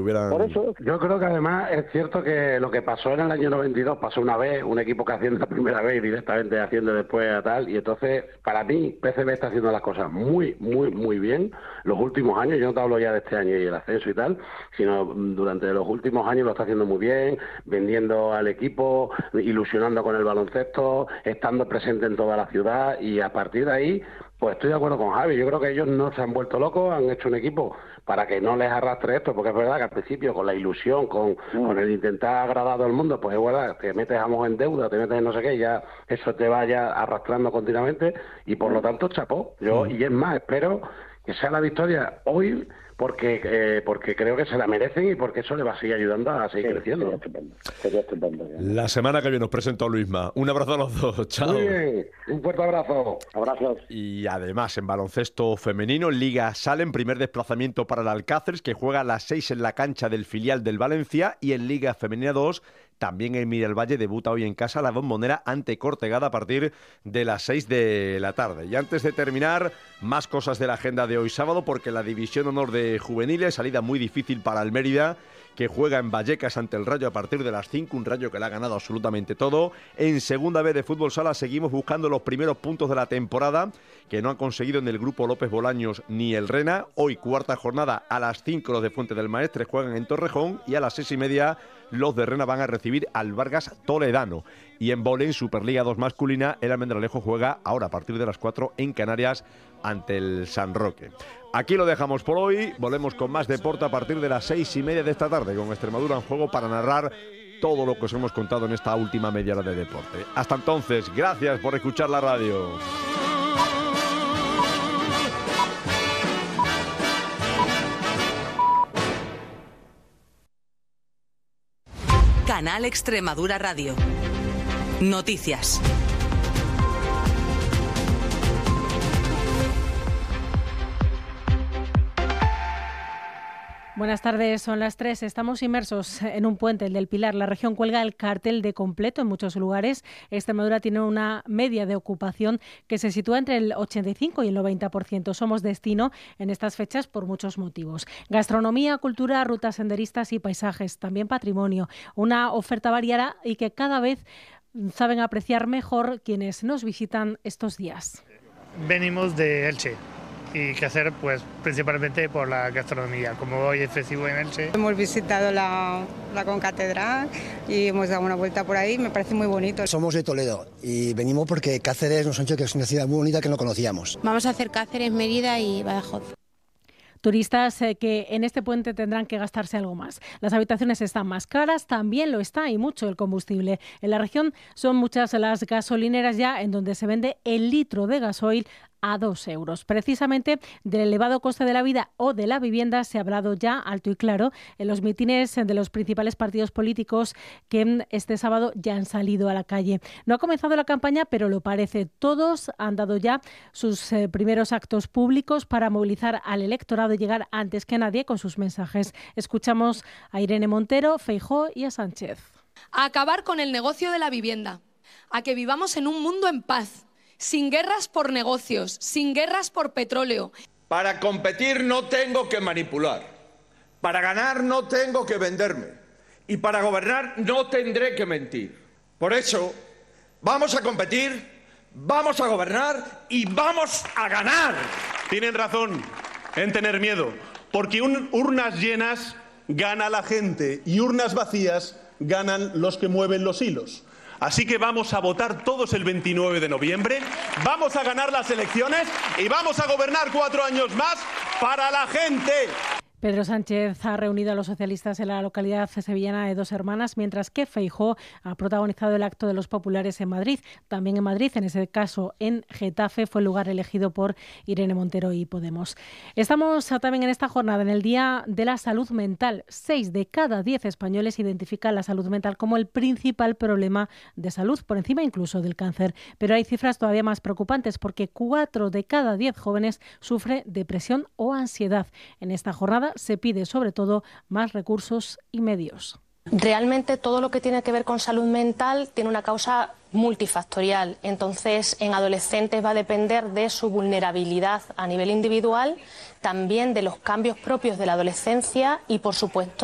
hubieran... Por eso, yo creo que además es cierto que lo que pasó en el año 92 pasó una vez, un equipo que hacía la primera vez y directamente haciendo después a tal, y entonces, para mí, PCB está haciendo las cosas muy, muy, muy bien. Los últimos años, yo no te hablo ya de este año y el ascenso y tal, sino durante los últimos años lo está haciendo muy bien, vendiendo al equipo, ilusionando con el baloncesto, estando presente en toda la ciudad, y a partir de ahí, pues estoy de acuerdo con Javi. Yo creo que ellos no se han vuelto locos, han hecho un equipo para que no les arrastre esto, porque es verdad que al principio con la ilusión, con el intentar agradar a todo el mundo, pues es verdad, te metes en deuda, te metes en no sé qué, ya eso te vaya arrastrando continuamente, y por lo tanto chapó. Y es más, espero que sea la victoria hoy, porque creo que se la merecen y porque eso le va a seguir ayudando a seguir creciendo. Sería estupendo. La semana que viene nos presento Luisma. Un abrazo a los dos, chao. Muy bien, un fuerte abrazo. Abrazos. Y además en baloncesto femenino, Liga Salem, primer desplazamiento para el Alcáceres, que juega a las 6 en la cancha del filial del Valencia, y en Liga Femenina 2, también en Miralvalle, debuta hoy en casa la Bombonera ante Cortegada a partir de las 6 de la tarde. Y antes de terminar, más cosas de la agenda de hoy sábado, porque la División Honor de Juveniles, salida muy difícil para el Mérida, que juega en Vallecas ante el Rayo a partir de las 5, un Rayo que le ha ganado absolutamente todo. En Segunda B de Fútbol Sala seguimos buscando los primeros puntos de la temporada, que no han conseguido en el grupo López Bolaños ni el Rena. Hoy, cuarta jornada, a las 5 los de Fuente del Maestre juegan en Torrejón, y a las 6:30 los de Rena van a recibir al Vargas Toledano. Y en vóley, Superliga 2 masculina, el Almendralejo juega ahora a partir de las 4 en Canarias ante el San Roque. Aquí lo dejamos por hoy, volvemos con más deporte a partir de las 6:30 de esta tarde con Extremadura en juego para narrar todo lo que os hemos contado en esta última media hora de deporte. Hasta entonces, gracias por escuchar la radio. Canal Extremadura Radio. Noticias. Buenas tardes, son las 3. Estamos inmersos en un puente, el del Pilar. La región cuelga el cartel de completo en muchos lugares. Extremadura tiene una media de ocupación que se sitúa entre el 85 y el 90%. Somos destino en estas fechas por muchos motivos. Gastronomía, cultura, rutas senderistas y paisajes, también patrimonio. Una oferta variada y que cada vez saben apreciar mejor quienes nos visitan estos días. Venimos de Elche. Y que hacer, pues, principalmente por la gastronomía. Como hoy es festivo en Elche. Hemos visitado la concatedral y hemos dado una vuelta por ahí, me parece muy bonito. Somos de Toledo y venimos porque Cáceres nos ha dicho que es una ciudad muy bonita que no conocíamos. Vamos a hacer Cáceres, Mérida y Badajoz. Turistas que en este puente tendrán que gastarse algo más. Las habitaciones están más caras, también lo está y mucho el combustible. En la región son muchas las gasolineras ya en donde se vende el litro de gasoil a 2 euros. Precisamente del elevado coste de la vida o de la vivienda se ha hablado ya alto y claro en los mítines de los principales partidos políticos que este sábado ya han salido a la calle. No ha comenzado la campaña, pero lo parece. Todos han dado ya sus primeros actos públicos para movilizar al electorado y llegar antes que nadie con sus mensajes. Escuchamos a Irene Montero, Feijóo y a Sánchez. A acabar con el negocio de la vivienda, a que vivamos en un mundo en paz, sin guerras por negocios, sin guerras por petróleo. Para competir no tengo que manipular, para ganar no tengo que venderme y para gobernar no tendré que mentir. Por eso, vamos a competir, vamos a gobernar y vamos a ganar. Tienen razón en tener miedo, porque urnas llenas gana la gente y urnas vacías ganan los que mueven los hilos. Así que vamos a votar todos el 29 de noviembre, vamos a ganar las elecciones y vamos a gobernar 4 años más para la gente. Pedro Sánchez ha reunido a los socialistas en la localidad sevillana de Dos Hermanas, mientras que Feijóo ha protagonizado el acto de los populares en Madrid. También en Madrid, en ese caso en Getafe, fue el lugar elegido por Irene Montero y Podemos. Estamos también en esta jornada, en el Día de la Salud Mental. 6 de cada 10 españoles identifican la salud mental como el principal problema de salud, por encima incluso del cáncer. Pero hay cifras todavía más preocupantes, porque 4 de cada 10 jóvenes sufre depresión o ansiedad. En esta jornada se pide sobre todo más recursos y medios. Realmente todo lo que tiene que ver con salud mental tiene una causa multifactorial. Entonces, en adolescentes va a depender de su vulnerabilidad a nivel individual, también de los cambios propios de la adolescencia y, por supuesto,